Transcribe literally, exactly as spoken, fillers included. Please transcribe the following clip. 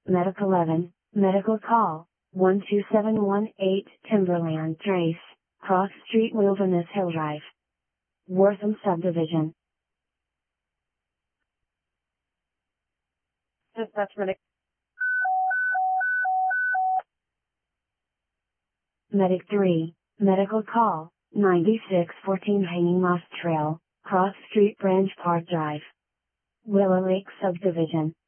Medic eleven, Medical Call, one two seven one eight Timberland Trace, Cross Street Wilderness Hill Drive, Wortham Subdivision. Dispatch Medic. Medic three, Medical Call, ninety-six fourteen Hanging Moss Trail, Cross Street Branch Park Drive, Willow Lake Subdivision.